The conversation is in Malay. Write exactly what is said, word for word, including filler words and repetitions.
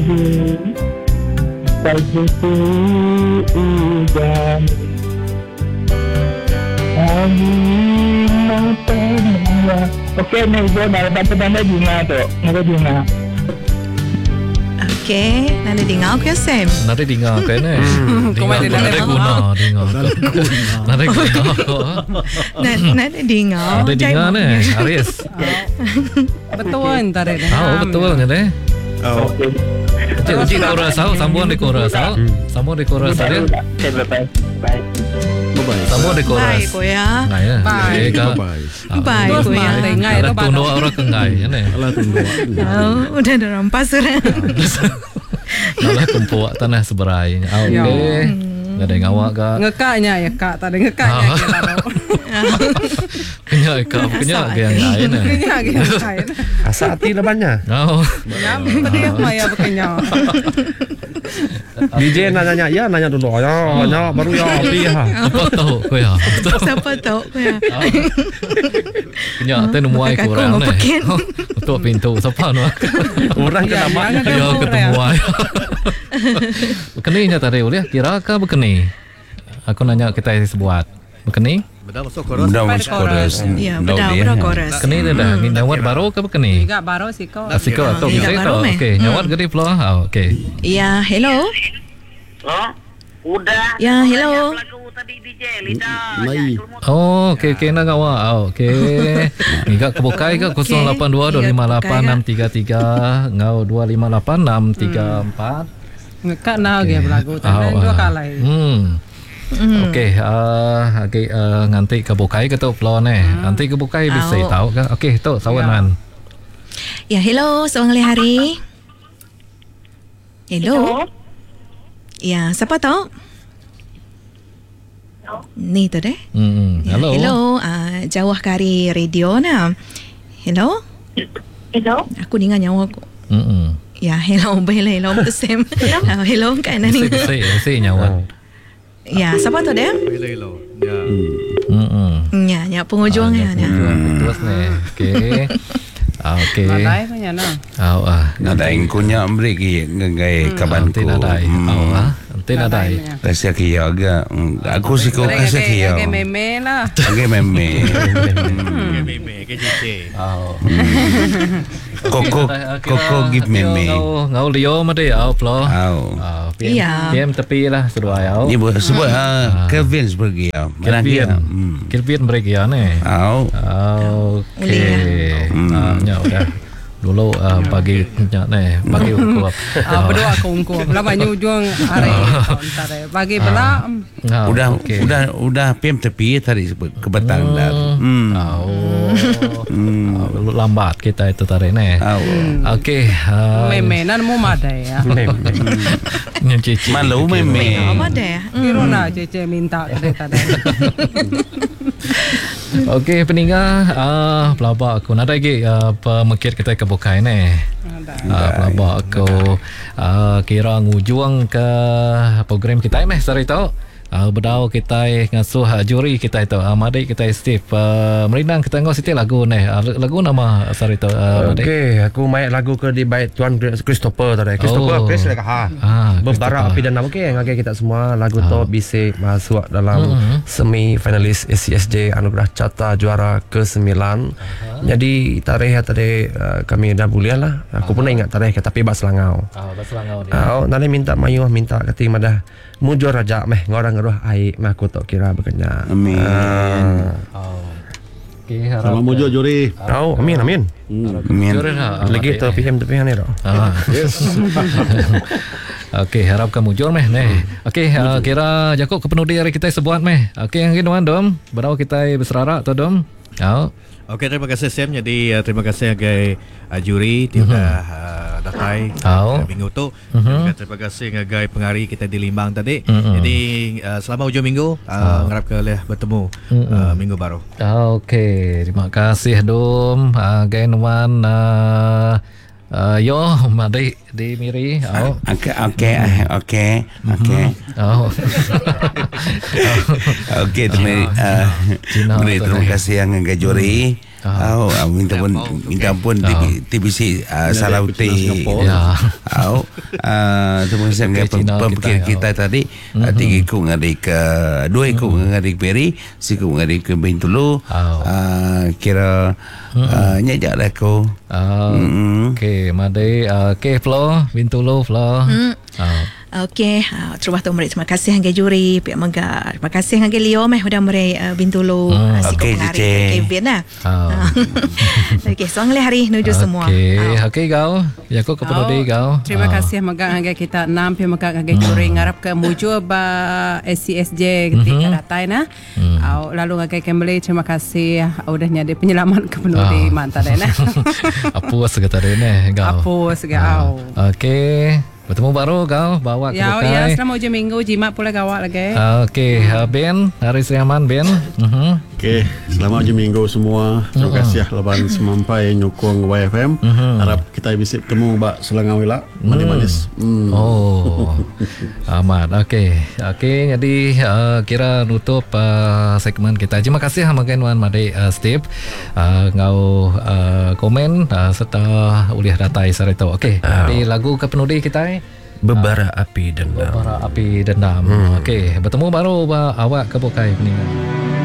Pagi hujan angin matanya. Okey, ni Ibu nak bantu tanda bunga tu. Nada bunga. Okey, nada dengar ke Sam? Nada dengar ke ni? Kau mana Nada guna, dengar. Nada guna. Nada dengar. Nada dengar ni, Aris. Betul tadi. Oh, betul ni deh. Oh. Cik uji koras tahu, sambung di koras tahu. Sambung di koras dia. Okay, bye-bye. Bye. Bye-bye. Sambung di koras. Bye ko ya. Nah ya. Bye. Bye-bye. Bye Terus ko ya. balik ngai Ada tu tunduk baru. orang kengai ni. Alah tunduk. Oh, udah ada rampas sudah. Kalau kumpul tanah seberai. Okey. Nggak ada yang awak kak. Ngekaknya ya kak, tak ada ngekaknya Ah. kita tahu. Kenyak kak, kenyak ke yang lain ni. Kenyak kita kain. Asa hati lebannya. Oh. Ya, dia maya berkenyak. D J nanya ya nanya dulu. Ya, nanya baru ya. Iya. Apa tahu kau ya? Siapa tahu ko ya. Kenyak tu numuai Kakak kurang aku ni. mapakin. Ketuk pintu siapa nu? Orang Ya, kena mak. jangan Ya kabur ketemu ya. ai. Berkeni nya tadi boleh? Kira ke berkeni? Aku nanya kita sebuat. Berkeni? Bedal masuk koros. Bedal masuk koros. Ya, betul, betul koras. Keni tu dah. Nyawat baru ke berkeni? Tiga baru sih kau. Asiko atau Tiga bisa baru, tu. meh. Okey, nyawat gede pula. Ah, okey. Ya, hello. Oh, udah. Ya, hello. Lagu tadi D J Lidah. Mai. Oh, okey okey nak awak. Ah, okey. Ngak kebukai ke kosong lapan dua dua lima lapan enam tiga tiga ngau dua lima lapan enam tiga empat. Ngekak nah dia berlagu. Ah, Tapi dua ah. kali. Hmm. Okey, ah okey ah, nganti kebukai ke tu floor ni. Nanti kebukai bisa Au. tahu ke? Okey, tu sawanan. Ya, hello. Selamat hari. Hello. Ya, siapa tahu? Ni tu deh. Hmm. Ya, Hello. hello. Ah, Jawah Kari Radio na. Hello. Hello. Aku dengar nyawa aku. Hmm. Ya, hello. Boleh hello tu Sam. Ah, hello kan ni. Bisa bisa bisa nyawat. Ya, siapa tu deh? Hello. Ya. Hmm. Ya, ya penghujung ya. ya. Terus ni. Okey. Ah, okey. Nadai punya nah. Ah, ah. Nada yang kunya ambil ki ngai kaban Nanti ku. nadai. Ah, ah. Nanti nadai. Rasa kia agak. Aku sih kau kasih kia. Kayak meme lah. Agak meme. Meme ke cici. Ah. Koko koko give meme. Ngau ngau Leo made au plo. Au. Ah, Iya. P M tepi lah sudah au. Ni buat sebut ah Kevin seperti ya. Mana dia? Kelvin. Kelvin mereka ni. Au. Okey. Ah, nya udah. Dulu uh, pagi nya ni, pagi aku. Ah, berdua aku ungku. Lama nyujung hari. Ntar bagi bela. Ah, Udah okey. udah udah P M tepi tadi sebut ke petang dah. Hmm. Oh. Ah, lambat kita itu tarik ni. Au. Okey. ah, Meme nan mau madai ya. Nya cici. Malu meme. Apa deh? Kira nak cece minta tadi tadi. Okey, peninggal ah pelabak aku nak lagi uh, pemikir kita ke bukai ni. Ah pelabak aku ah kira ngujung ke program kita meh sari tau. Ah bedau kita ngasuh uh, juri kita itu. Ah madai kita Steve uh, Merinang kita ngau siti lagu ni. Uh, lagu nama sari tau uh, madai. Okey, aku main lagu ke di bait Tuan Christopher tadi. Christopher Oh. Chris leka ha. Ah, Beberapa Christopher. api dan nama okey ngagak kita semua lagu tu bisa masuk dalam semi finalis S C S J Anugerah Cata juara ke sembilan. Jadi tarikh tadi uh, kami dah bulian lah. Aku pun nak ingat tarikh tapi bas Selangau. Ah bahasa Selangau ni. Ah, nanti minta mayu minta kati madah mujur raja meh ngorang ngeruh ai meh aku tak kira bekenya. Amin. Oh. Okey, harap. Selamat mujur juri. Oh, amin amin. Amin. Juri dah. Lagi tu P M tu P M ni dah. Ah. Yes. Okey, harap kamu jujur meh neh. Okey, uh, kira Jakob kepenudi hari kita sebuat meh. Okey, yang kedua dom, berau kita berserarak tu dom. Ya. Okey, terima kasih Sam. Jadi uh, terima kasih agai uh, juri dia dah uh, datai Oh. uh, minggu tu. Mhm. Dan terima kasih agai pengari kita di Limbang tadi. Mhm. Jadi uh, selama hujung minggu uh, ngarap ke leh bertemu uh, minggu baru. Okey, terima kasih dom. Uh, Gain one uh, uh, yo madai di miri. Oh. Okey okey okey okey. Oh. Okey terima uh, Cina beri tu terima ni. kasih yang ngajuri Au, au minta pun minta pun T B C Salauti. Ya. Au, terima kasih dengan pemikir kita tadi. Tiga ikut ngadik ke dua ikut ngadik Peri, sikut ngadik ke Bintulu. Kira nyajak lah ko. Okey, madai okey Flo, Bintulu Flo. Okey, uh, terubah tu mereka terima kasih hangga juri pihak Megar. Terima kasih hangga Leo meh udah mereka uh, Bintulu uh, si okey Kevin Kevin lah. Oh. Okey, soang le hari nuju semua. Okey, okey kau. Ya ko kepenuh dei kau. Terima kasih Megar hangga kita enam pihak Megar hangga juri ngarap ke muju ba S C S J ketika datai na. Au lalu hangga kembali terima kasih udah nyade penyelamat kepenuh dei mantan na. Apa segetare ne kau. Apa segau. Okey. Bertemu baru kau bawa ke ya, Bukai. Ya, selama ujian minggu jimat pula gawak lagi. Okey, uh, Ben, Haris Riaman Ben. Uh-huh. Okey, selamat ujian minggu semua. Terima uh-huh. kasih laban semampai nyokong Y F M. Uh-huh. Harap kita bisa bertemu bak selangang wila manis-manis. Hmm. Oh. Amat. Okey. Okey, jadi uh, kira nutup uh, segmen kita. Terima kasih hamakan wan Made uh, Steve. Uh, ngau uh, komen uh, serta uliah datai sarito. Okey. Uh. Di lagu kepenudi kita Bebara Api Dendam. Bebara Api Dendam. Hmm. Okey, bertemu baru awak ke Bukai peningan.